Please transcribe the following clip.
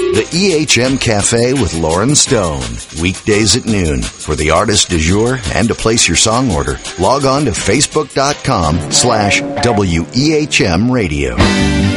The EHM Cafe with Lauren Stone. Weekdays at noon. For the artist du jour and to place your song order, log on to Facebook.com/WEHM Radio.